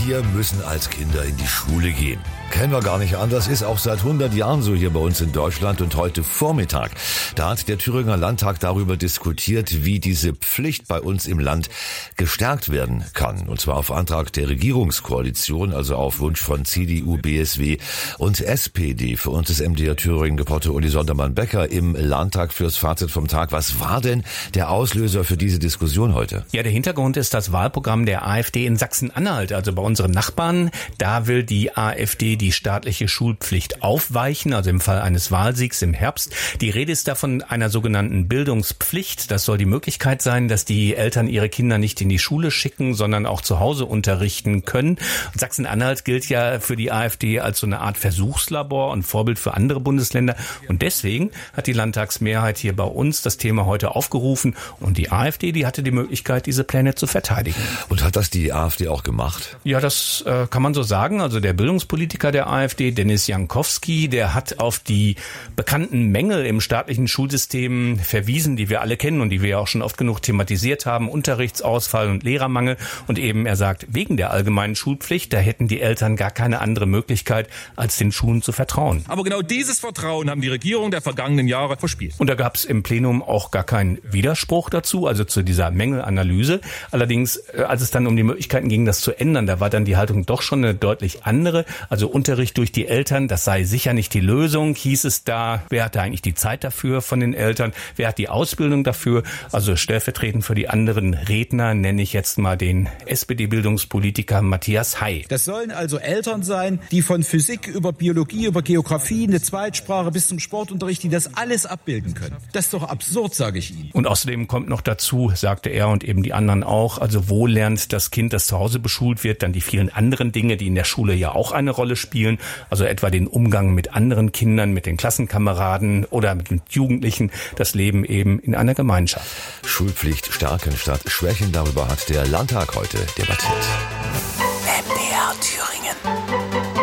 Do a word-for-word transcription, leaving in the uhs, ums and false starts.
Wir müssen als Kinder in die Schule gehen. Kennen wir gar nicht anders, ist auch seit hundert Jahren so hier bei uns in Deutschland. Und heute Vormittag, da hat der Thüringer Landtag darüber diskutiert, wie diese Pflicht bei uns im Land gestärkt werden kann. Und zwar auf Antrag der Regierungskoalition, also auf Wunsch von C D U, B S W und S P D. Für uns ist M D R Thüringen-Reporter Uli Sondermann-Becker im Landtag fürs Fazit vom Tag. Was war denn der Auslöser für diese Diskussion heute? Ja, der Hintergrund ist das Wahlprogramm der AfD in Sachsen-Anhalt, also bei unseren Nachbarn. Da will die AfD die staatliche Schulpflicht aufweichen, also im Fall eines Wahlsiegs im Herbst. Die Rede ist da von einer sogenannten Bildungspflicht. Das soll die Möglichkeit sein, dass die Eltern ihre Kinder nicht in die Schule schicken, sondern auch zu Hause unterrichten können. Sachsen-Anhalt gilt ja für die AfD als so eine Art Versuchslabor und Vorbild für andere Bundesländer. Und deswegen hat die Landtagsmehrheit hier bei uns das Thema heute aufgerufen. Und die AfD, die hatte die Möglichkeit, diese Pläne zu verteidigen. Und hat das die AfD auch gemacht? Ja, das äh, kann man so sagen. Also der Bildungspolitiker der AfD, Dennis Jankowski, der hat auf die bekannten Mängel im staatlichen Schulsystem verwiesen, die wir alle kennen und die wir ja auch schon oft genug thematisiert haben, Unterrichtsausfall und Lehrermangel. Und eben, er sagt, wegen der allgemeinen Schulpflicht, da hätten die Eltern gar keine andere Möglichkeit, als den Schulen zu vertrauen. Aber genau dieses Vertrauen haben die Regierungen der vergangenen Jahre verspielt. Und da gab es im Plenum auch gar keinen Widerspruch dazu, also zu dieser Mängelanalyse. Allerdings, als es dann um die Möglichkeiten ging, das zu ändern, da war dann die Haltung doch schon eine deutlich andere. Also Unterricht durch die Eltern, das sei sicher nicht die Lösung, hieß es da. Wer hat da eigentlich die Zeit dafür von den Eltern? Wer hat die Ausbildung dafür? Also stellvertretend für die anderen Redner nenne ich jetzt mal den S P D-Bildungspolitiker Matthias Hay. Das sollen also Eltern sein, die von Physik über Biologie, über Geografie, eine Zweitsprache bis zum Sportunterricht, die das alles abbilden können. Das ist doch absurd, sage ich Ihnen. Und außerdem kommt noch dazu, sagte er und eben die anderen auch, also wo lernt das Kind, das zu Hause beschult wird, dann die vielen anderen Dinge, die in der Schule ja auch eine Rolle spielen, also etwa den Umgang mit anderen Kindern, mit den Klassenkameraden oder mit Jugendlichen, das Leben eben in einer Gemeinschaft. Schulpflicht stärken statt schwächen, darüber hat der Landtag heute debattiert. M D R Thüringen.